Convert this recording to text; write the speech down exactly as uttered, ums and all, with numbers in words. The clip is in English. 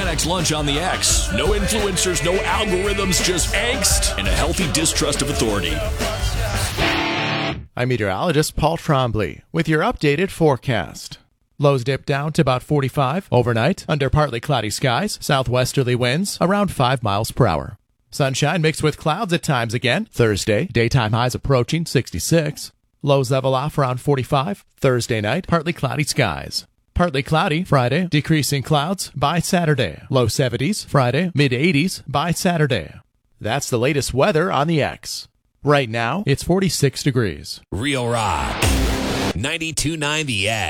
Gen X lunch on the X. No influencers, no algorithms, just angst and a healthy distrust of authority. I'm meteorologist Paul Trombley with your updated forecast. Lows dip down to about forty-five overnight under partly cloudy skies, southwesterly winds around five miles per hour. Sunshine mixed with clouds at times again. Thursday, daytime highs approaching sixty-six. Lows level off around forty-five. Thursday night, partly cloudy skies. Partly cloudy Friday, decreasing clouds by Saturday. Low seventies Friday, mid eighties by Saturday. That's the latest weather on the X. Right now, it's forty-six degrees. Real Rock. ninety-two point nine The X.